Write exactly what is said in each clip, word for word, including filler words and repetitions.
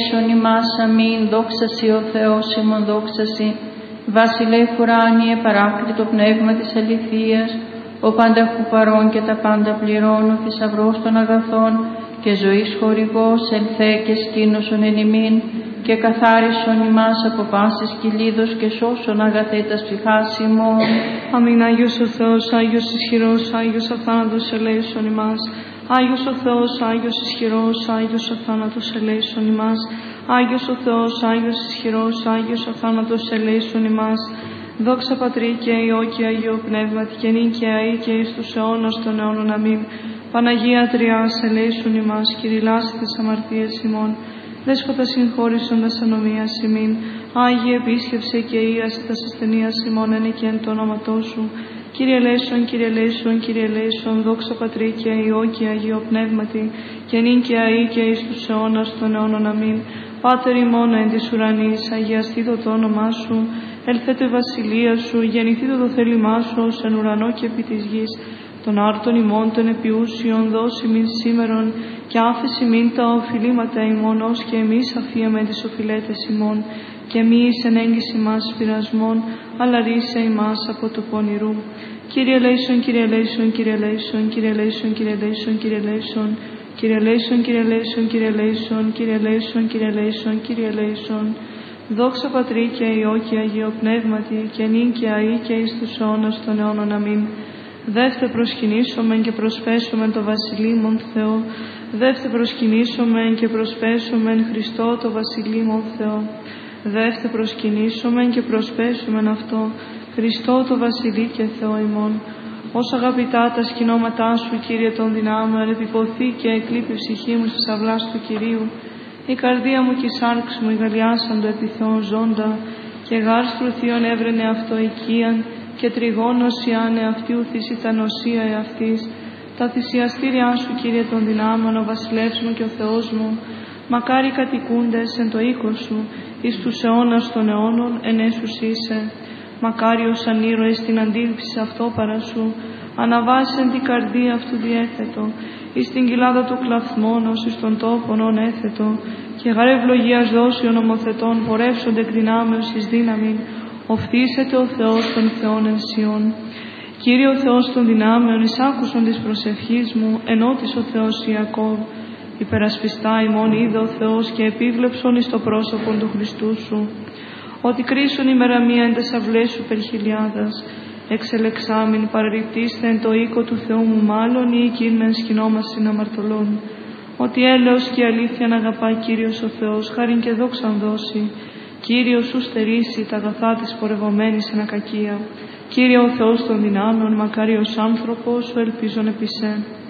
ελέησον ημάς αμήν, δόξα σοι ο Θεός ημών, δόξα σοι. Βασιλεύ ουράνιε, παράκλητο πνεύμα της αληθείας, ο πανταχού παρών και τα πάντα πληρώνω, θησαυρός των αγαθών και ζωής χορηγός, ελθέ και σκήνωσον εν ημίν, και καθάρισον ημάς από πάσης κυλίδος και σώσον αγαθέτας ψυχάς ημών. Αμήν. Άγιος ο Θεός, Άγιος ισχυρός, Άγιος αθάνατος ελέησον ημάς. Άγιος ο Θεός, Άγιος ισχυρός, Άγιος αθάνατος ελέησον ημάς. Άγιος ο Θεός, Άγιος ισχυρός, Άγιος αθάνατος ελέησον ημάς. Δόξα Πατρί και Υιό και Αγίο Πνεύματι, και νυν και αεί και εις τους αιώνας των αιώνων. Αμήν. Παναγία Τριάς, ελέησον ημάς, κηρυλάσαι τις αμαρτίες ημών. Δέσποτα συγχώρησοντας ανομίας ημίν, Άγιε επίσκεψε και ίασε τα ασθενείας ημών, ένε και εν το όνοματό σου. Κύριε ελέησον, Κύριε ελέησον, Κύριε ελέησον, δόξα Πατρί και Υιό και Αγίο Πνεύματι, και νυν και αεί και εις τους αιώνας των αιώνων. Αμήν. Πάτερ ημών εν της ουρανής, αγιαστήτω το όνομά σου, ελθέτω η βασιλεία σου, γεννηθήτω το θέλημά σου ως εν ουρανό και επί της γης. Των άρτων ημών των επιούσιων δώσει μην σήμερον, και άφεση μην τα οφειλήματα ημών, ως και εμείς αφίαμε τις οφειλέτες ημών, και μη εις εν έγκυση μας πειρασμών, αλλά ρίσε ημάς από το πονηρού. Κύριε ελέησον, Κύριε ελέησον, Κύριε ελέησον, Κύριε ελέησον, Κύριε ελέησον, Κύριε ελέησον, Κύριε ελέησον, Κύριε ελέησον, Κύριε ελέησον, Κύριε ελέησον, Κύριε ελέησον, Κύριε ελέησον. Δόξα Πατρί και Υιό και Αγίο Πνεύματι, και νυν και αεί και εις τους αιώνας των αιώνων. Αμήν. Δεύτε προσκυνήσομεν και προσπέσομεν το βασιλείμον Θεό. Δεύτε προσκυνήσομεν και προσπέσομεν Χριστό το βασιλείμον Θεό. Δεύτε προσκυνήσομεν και προσπέσομεν αυτό, Χριστό το βασιλεί και Θεό ημών. Ως αγαπητά τα σκηνώματά σου, Κύριε των δυνάμεων, επιποθεί και εκλείπει η ψυχή μου στις αυλάς του Κυρίου. Η καρδία μου και η σάρξ μου ηγαλιάσαν το επί Θεόν ζώντα, και γάρστρου θείον έβρενε αυτό οικίαν, και τριγώνος ιάνε αυτού θυσί τα νοσία εαυτής. Τα θυσιαστήριά σου, Κύριε των δυνάμεων, ο βασιλεύς μου και ο Θεός μου, μακάρι κατοικούντες εν το οίκο σου, εις τους αιώνας των αιώνων εν έσους είσαι. Μακάριος αν ήρωες την αντίληψη αυτό παρά σου, αναβάσεν την καρδία αυτού διέθετο, εις την κοιλάδα του κλαθμόνος, εις τον τόπον ον έθετο, και γαρ ευλογίας δώσει ο νομοθετών, πορεύσονται εκ δυνάμεως εις δύναμην, οφθήσεται ο Θεός των Θεών εν Σιών. Κύριε ο Θεός των δυνάμεων, εις άκουσον της προσευχής μου, ενώτης ο Θεός Ιακώβ. Υπερασπιστά ημών είδε ο Θεός, και επίβλεψον εις το πρόσωπον του Χριστού σου. Ότι κρίσον ημέρα μία εν τες αυλές σου περχιλιάδας, εξελεξάμην παραρρυπτήστε εν το οίκο του Θεού μου μάλλον, ή εκείν μεν σκηνόμασιν αμαρτωλών. Ότι έλεος και αλήθεια να αγαπά Κύριος ο Θεός, χάριν και δόξαν δώσει. Κύριος σου στερήσει τα αγαθά της πορευομένης εν ακακία. Κύριε ο Θεός των δυνάμεων, μακάριος άνθρωπος, σου ελπίζον επισέ.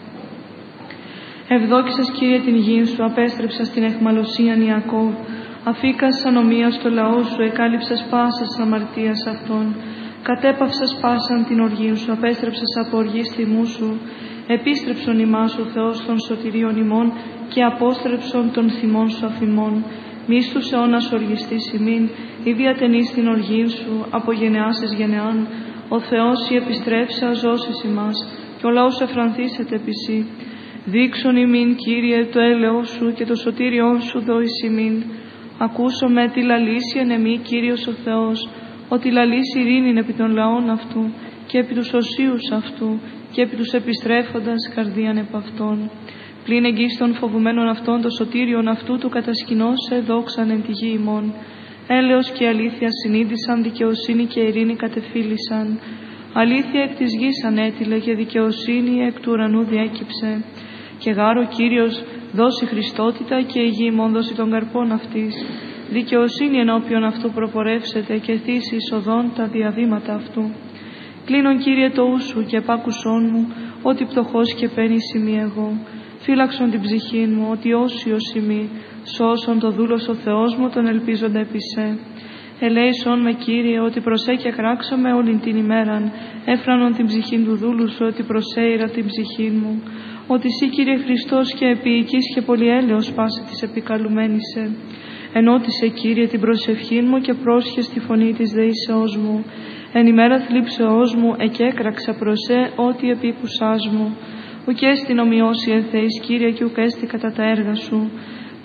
Ευδόκησας, Κύριε, την γη σου, απέστρεψας την αιχμαλωσίαν Ιακώβ. Αφήκας ανομίας το λαό σου, εκάλυψας πάσας αμαρτίας αυτών. Κατέπαυσας πάσαν την οργή σου, απέστρεψας από οργής θυμού σου. Επίστρεψον ημάς ο Θεός των σωτηρίων ημών, και απόστρεψον των θυμών σου αφημών. Μη στους αιώνας οργιστής ημίν, ή διατενείς την οργή σου, από γενεάς εις γενεάν. Ο Θεός η επιστρέψα ζώσεις ημάς, και ο λαός εφρανθήσεται επί σοι. Δείξον ημίν, Κύριε, το έλεος σου και το σωτήριόν σου δώεις ημίν. Ακούσομαι τη λαλήσει εν εμή, Κύριος ο Θεός, ότι λαλήσει ειρήνην επί των λαών αυτού, και επί τους οσίους αυτού, και επί τους επιστρέφοντας καρδίαν επ' αυτών. Πλην εγγύς των φοβουμένων αυτών, το σωτήριον αυτού του κατασκηνώσε δόξαν εν τη γη ημών. Έλεος και αλήθεια συνείδησαν, δικαιοσύνη και ειρήνη κατεφύλησαν. Αλήθεια εκ της γης ανέτειλε, και δικαιοσύνη εκ του ουρανού διέκυψε. Και γάρο Κύριος δώσει Χριστότητα, και η γη ημών δώσει των καρπών αυτής. Δικαιοσύνη ενώπιον αυτού προπορεύσεται, και θύσει εισοδών τα διαβήματα αυτού. Κλείνον, Κύριε, το ου σου και επάκουσόν μου, ότι πτωχός και πένης ημί εγώ. Φύλαξον την ψυχή μου, ότι όσιος ημί, σώσον το δούλος ο Θεός μου, τον ελπίζοντα επί σε. Ελέησον με, Κύριε, ότι προσέκια κράξομαι όλην την ημέραν, έφρανον την ψυχήν του δούλου σου, ότι προσέειρα την ψυχήν μου. Ότι σύ, Κύριε Χριστός, και επίοικης και πολυέλεος πάση της επικαλουμένησε. Ενώτισε, Κύριε, την προσευχή μου, και πρόσχες τη φωνή της δεήσεώς μου. Εν ημέρα θλίψεώς μου, εκέκραξα προσέ, ότι επίκουσάς μου. Ουκ έστι ομοιώσει εν Θεής, Κύριε, και ουκ έστι κατά τα έργα σου.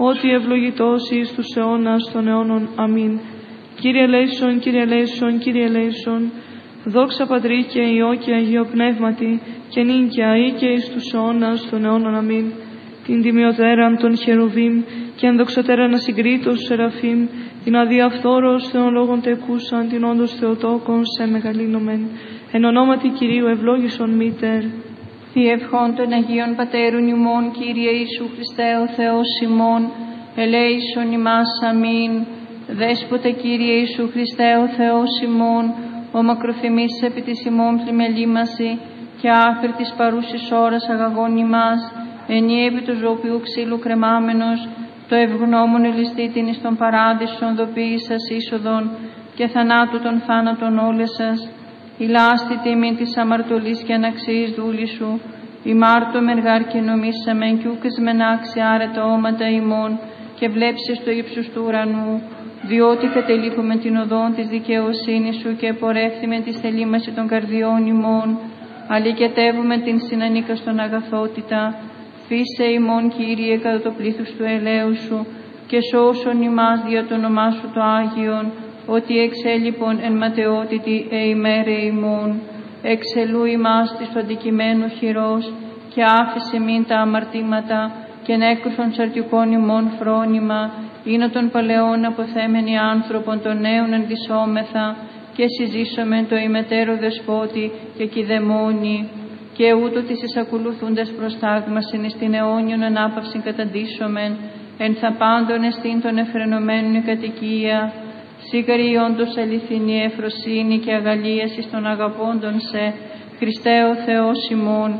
ότι ευλογητός εις τους αιώνας των αιώνων. Αμήν. Κύριε ελέησον, Κύριε ελέησον, Κύριε ελέησον. Δόξα Πατρί και Υιό και Αγίο Πνεύματι, και νυν και αεί και εις τους αιώνας των αιώνων. Αμήν. Την τιμιωτέραν των χερουβίμ και ενδοξωτέραν ασυγκρίτως σεραφείμ, την αδιαφθόρος θεολόγων τεκούσαν, την όντως Θεοτόκον σε μεγαλύνομεν. Εν ονόματι Κυρίου ευλόγησον μήτερ. Διευχών των Αγίων Πατέρων ημών, Κύριε Ιησού Χριστέ ο Θεός ημών, ελέησον ημάς. Αμήν. Δέσποτε Κύριε Ιησού Χριστέ ο Θεός ημών, ο μακροθυμής επί της ημών πλημελήμαση και άφερ της παρούσης ώρας αγαγών ημάς, ενιαί επί του ζωοποιού ξύλου κρεμάμενος, το ευγνώμων ελιστήτην εις τον παράδεισον δοποίησας είσοδον και θανάτου των θάνατων όλες σας, η λάστη τιμή της αμαρτωλής και αναξίης δούλη σου, η μάρτω μεργάρ και νομίσαμεν κι ούκες μενάξι άρετα όματα ημών και βλέψεις το ύψους του ουρανού, διότι κατελείπουμε την οδόν της δικαιοσύνης σου και επορεύθυμε τη θελήμαση των καρδιών ημών, αλικετεύουμε την συνανίκαστον αγαθότητα. Φύσε ημών, Κύριε, κατά το πλήθος του ελέου σου και σώσον ημάς δια το όνομά σου το Άγιον, ότι εξέλιπον εν ματαιότητη εημέρε ημών. Εξελού ημάς της του αντικειμένου χειρός και άφησε μην τα αμαρτήματα και νέκρουσον σαρτικών ημών φρόνημα, είναι των παλαιών αποθέμενοι άνθρωπον των νέων ενδυσόμεθα και συζήσομεν το ημετέρω δεσπότη και κηδεμόνι. Και ούτω τις εισακολουθούντας προστάγμασιν εις την αιώνιον ανάπαυσιν καταντήσομεν, εν θα πάντων εστίν των εφρενωμένων η κατοικία, σίγαρη όντως αληθινή εφροσύνη και αγαλίαση των αγαπώντων σε, Χριστέ ο Θεός ημών,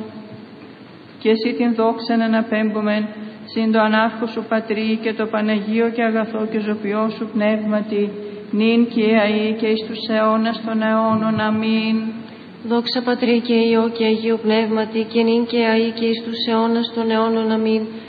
και εσύ την δόξαν αναπέμπομεν, συν το ανάρχο σου Πατρί και το Παναγίο και αγαθό και ζωπιό σου Πνεύματι, νυν και αεί και εις τους αιώνας των αιώνων. Αμήν. Δόξα Πατρί και Υιό και Αγίου Πνεύματι, και νυν και αεί και εις τους αιώνας των αιώνων. Αμήν.